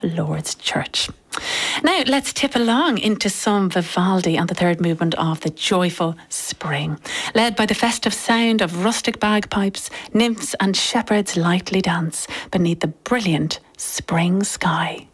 Lord's Church. Now let's tip along into some Vivaldi and the third movement of The Joyful Spring. Led by the festive sound of rustic bagpipes, nymphs and shepherds lightly dance beneath the brilliant spring sky.